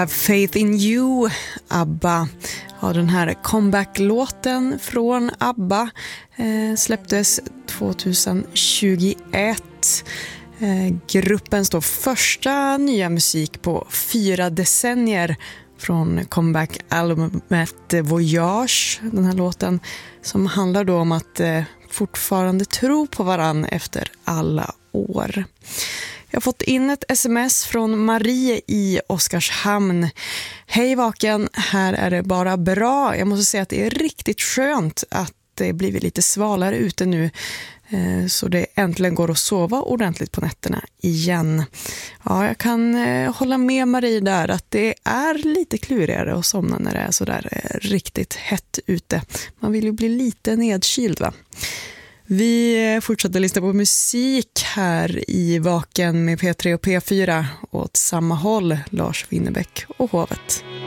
Faith in You, ABBA. Ja, den här comeback-låten från ABBA släpptes 2021. Gruppen står första nya musik på 4 decennier från comeback-albumet Voyage. Den här låten som handlar då om att fortfarande tro på varann efter alla år. Jag har fått in ett sms från Marie i Oskarshamn. Hej Vaken, här är det bara bra. Jag måste säga att det är riktigt skönt att det blivit lite svalare ute nu. Så det äntligen går att sova ordentligt på nätterna igen. Ja, jag kan hålla med Marie där att det är lite klurigare att somna när det är så där riktigt hett ute. Man vill ju bli lite nedkyld, va? Vi fortsätter lyssna på musik här i Vaken med P3 och P4 åt samma håll, Lars Winnerbäck och Hovet.